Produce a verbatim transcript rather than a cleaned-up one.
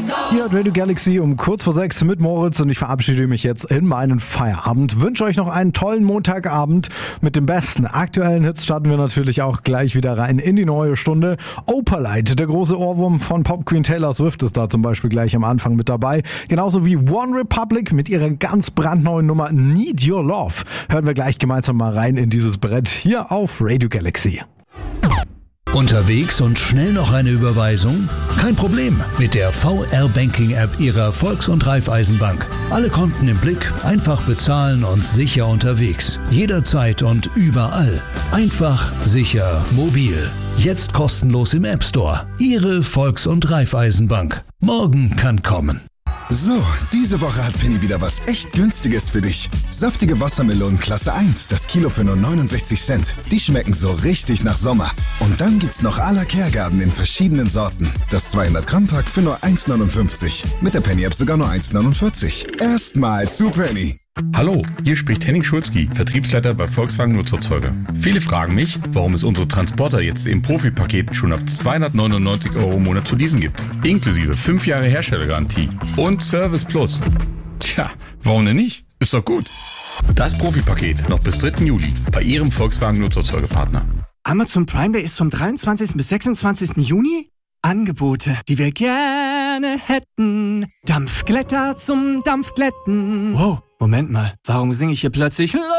Ihr hört Radio Galaxy um kurz vor sechs mit Moritz und ich verabschiede mich jetzt in meinen Feierabend. Wünsche euch noch einen tollen Montagabend mit den besten aktuellen Hits. Starten wir natürlich auch gleich wieder rein in die neue Stunde. Opalite, der große Ohrwurm von Pop Queen Taylor Swift, ist da zum Beispiel gleich am Anfang mit dabei. Genauso wie One Republic mit ihrer ganz brandneuen Nummer Need Your Love. Hören wir gleich gemeinsam mal rein in dieses Brett hier auf Radio Galaxy. Unterwegs und schnell noch eine Überweisung? Kein Problem mit der V R-Banking-App Ihrer Volks- und Raiffeisenbank. Alle Konten im Blick, einfach bezahlen und sicher unterwegs. Jederzeit und überall. Einfach, sicher, mobil. Jetzt kostenlos im App Store. Ihre Volks- und Raiffeisenbank. Morgen kann kommen. So, diese Woche hat Penny wieder was echt Günstiges für dich. Saftige Wassermelonen Klasse eins, das Kilo für nur neunundsechzig Cent. Die schmecken so richtig nach Sommer. Und dann gibt's noch à la Kehrgarten in verschiedenen Sorten. Das zweihundert Gramm Pack für nur eins neunundfünfzig. Mit der Penny App sogar nur eins neunundvierzig. Erstmal zu Penny. Hallo, hier spricht Henning Schulzki, Vertriebsleiter bei Volkswagen Nutzerzeuger. Viele fragen mich, warum es unsere Transporter jetzt im Profi-Paket schon ab zweihundertneunundneunzig Euro im Monat zu leasen gibt. Inklusive fünf Jahre Herstellergarantie und Service Plus. Tja, warum denn nicht? Ist doch gut. Das Profi-Paket noch bis dritten Juli bei Ihrem Volkswagen Nutzerzeugerpartner. Amazon Prime Day ist vom dreiundzwanzigsten bis sechsundzwanzigsten Juni. Angebote, die wir gerne hätten. Dampfglätter zum Dampfglätten. Wow, Moment mal, warum singe ich hier plötzlich